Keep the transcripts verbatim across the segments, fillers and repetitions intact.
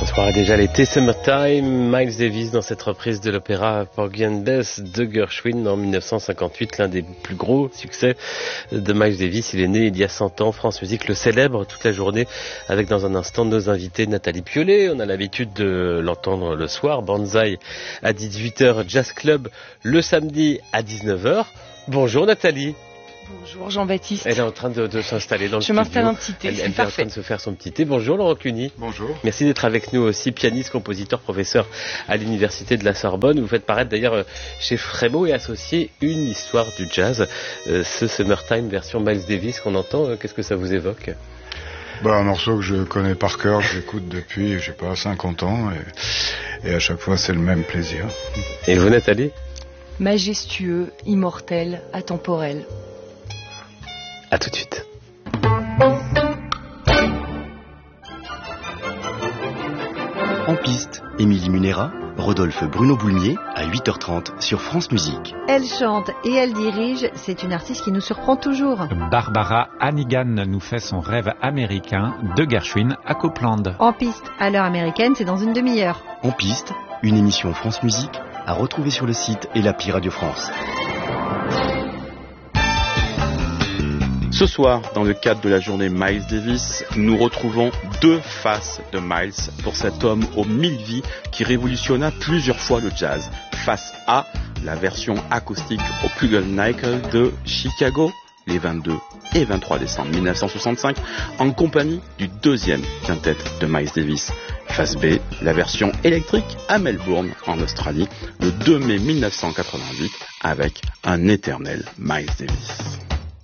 se croirait déjà l'été, Summertime, Miles Davis dans cette reprise de l'opéra Porgy and Bess de Gershwin en dix-neuf cent cinquante-huit, l'un des plus gros succès de Miles Davis. Il est né il y a cent ans, France Musique le célèbre toute la journée avec dans un instant nos invités Nathalie Piollet. On a l'habitude de l'entendre le soir, Banzai à dix-huit heures, Jazz Club le samedi à dix-neuf heures. Bonjour Nathalie. Bonjour Jean-Baptiste. Elle est en train de, de s'installer dans le Je studio. Je m'installe un petit thé, Elle, c'est elle est parfait. en train de se faire son petit thé. Bonjour Laurent Cluny. Bonjour. Merci d'être avec nous aussi, pianiste, compositeur, professeur à l'université de la Sorbonne. Vous faites paraître d'ailleurs chez Frémaux et Associés une histoire du jazz. Euh, ce Summertime version Miles Davis qu'on entend, euh, qu'est-ce que ça vous évoque ? Bah, un morceau que je connais par cœur, je l'écoute depuis, je sais pas, cinquante ans et, et à chaque fois c'est le même plaisir. Et vous Nathalie ? Majestueux, immortel, atemporel. À tout de suite. En piste, Émilie Munera, Rodolphe Bruno Boulmier à huit heures trente sur France Musique. Elle chante et elle dirige, c'est une artiste qui nous surprend toujours. Barbara Hannigan nous fait son rêve américain de Gershwin à Copland. En piste, à l'heure américaine, c'est dans une demi-heure. En piste, une émission France Musique à retrouver sur le site et l'appli Radio France. Ce soir, dans le cadre de la journée Miles Davis, nous retrouvons deux faces de Miles pour cet homme aux mille vies qui révolutionna plusieurs fois le jazz. Face A, la version acoustique au Pugle Nickel de Chicago, les vingt-deux et vingt-trois décembre mille neuf cent soixante-cinq, en compagnie du deuxième quintet de Miles Davis. Face B, la version électrique à Melbourne, en Australie, le deux mai mille neuf cent quatre-vingt-huit, avec un éternel Miles Davis.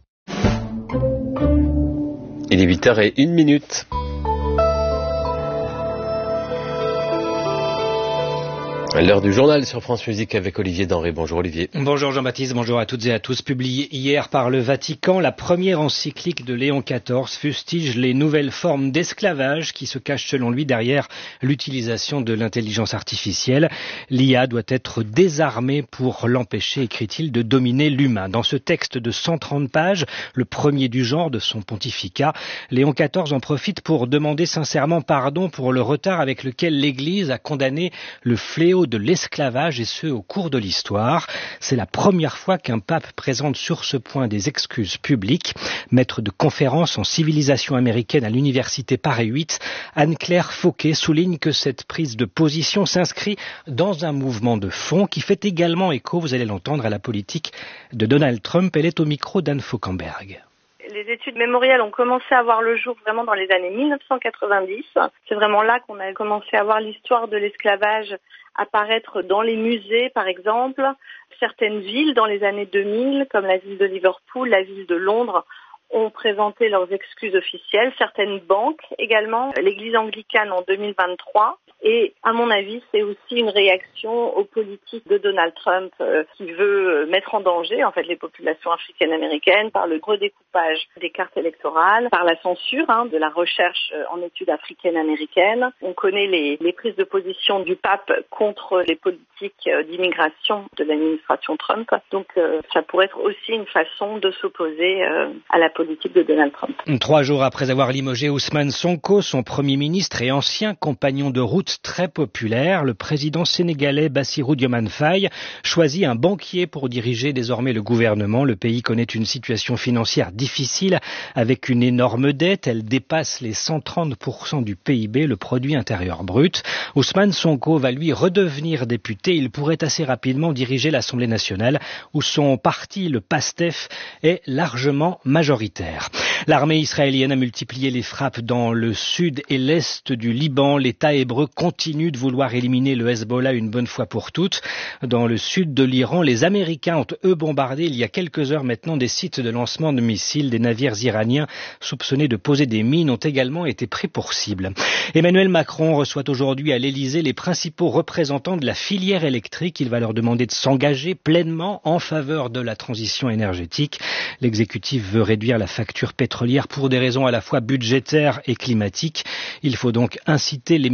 Il est huit heures et une minute. L'heure du journal sur France Musique avec Olivier Denré. Bonjour Olivier. Bonjour Jean-Baptiste, bonjour à toutes et à tous. Publié hier par le Vatican, la première encyclique de Léon quatorze fustige les nouvelles formes d'esclavage qui se cachent selon lui derrière l'utilisation de l'intelligence artificielle. L'I A doit être désarmée pour l'empêcher, écrit-il, de dominer l'humain. Dans ce texte de cent trente pages, le premier du genre de son pontificat, Léon quatorze en profite pour demander sincèrement pardon pour le retard avec lequel l'Église a condamné le fléau de l'esclavage et ce au cours de l'histoire. C'est la première fois qu'un pape présente sur ce point des excuses publiques. Maître de conférence en civilisation américaine à l'université Paris huit, Anne-Claire Fauquet souligne que cette prise de position s'inscrit dans un mouvement de fond qui fait également écho, vous allez l'entendre, à la politique de Donald Trump. Elle est au micro d'Anne Fauquemberg. Les études mémorielles ont commencé à voir le jour vraiment dans les années mille neuf cent quatre-vingt-dix. C'est vraiment là qu'on a commencé à voir l'histoire de l'esclavage apparaître dans les musées, par exemple. Certaines villes dans les années deux mille, comme la ville de Liverpool, la ville de Londres, ont présenté leurs excuses officielles. Certaines banques également, l'église anglicane en deux mille vingt-trois. Et à mon avis, c'est aussi une réaction aux politiques de Donald Trump euh, qui veut mettre en danger en fait les populations africaines-américaines par le redécoupage des cartes électorales, par la censure hein, de la recherche en études africaines-américaines. On connaît les, les prises de position du pape contre les politiques d'immigration de l'administration Trump. Donc euh, ça pourrait être aussi une façon de s'opposer euh, à la politique de Donald Trump. Trois jours après avoir limogé Ousmane Sonko, son premier ministre et ancien compagnon de route très populaire, le président sénégalais Bassirou Diomaye Faye choisit un banquier pour diriger désormais le gouvernement. Le pays connaît une situation financière difficile avec une énorme dette. Elle dépasse les cent trente pour cent du P I B, le produit intérieur brut. Ousmane Sonko va lui redevenir député. Il pourrait assez rapidement diriger l'Assemblée nationale où son parti, le PASTEF, est largement majoritaire. L'armée israélienne a multiplié les frappes dans le sud et l'est du Liban. L'État hébreu continue de vouloir éliminer le Hezbollah une bonne fois pour toutes. Dans le sud de l'Iran, les Américains ont eux bombardé il y a quelques heures maintenant des sites de lancement de missiles. Des navires iraniens soupçonnés de poser des mines ont également été pris pour cible. Emmanuel Macron reçoit aujourd'hui à l'Élysée les principaux représentants de la filière électrique. Il va leur demander de s'engager pleinement en faveur de la transition énergétique. L'exécutif veut réduire la facture pétrolière pour des raisons à la fois budgétaires et climatiques. Il faut donc inciter les ménages et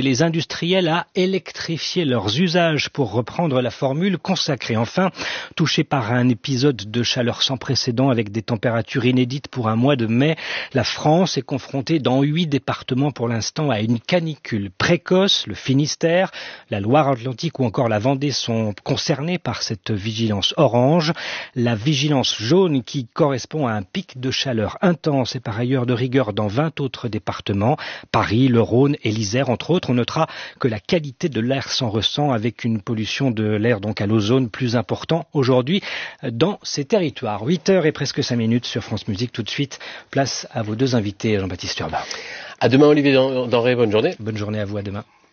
les industriels à électrifier leurs usages, pour reprendre la formule consacrée. Enfin, touché par un épisode de chaleur sans précédent avec des températures inédites pour un mois de mai, la France est confrontée dans huit départements pour l'instant à une canicule précoce. Le Finistère, la Loire-Atlantique ou encore la Vendée sont concernés par cette vigilance orange. La vigilance jaune qui correspond à un pic de chaleur intense et par ailleurs de rigueur dans vingt autres départements, Paris, le Rhône et l'Isère entre autres. On notera que la qualité de l'air s'en ressent avec une pollution de l'air donc à l'ozone plus important aujourd'hui dans ces territoires. huit heures et presque cinq minutes sur France Musique. Tout de suite, place à vos deux invités, Jean-Baptiste Urbain. À demain Olivier Denré, bonne journée. Bonne journée à vous, à demain.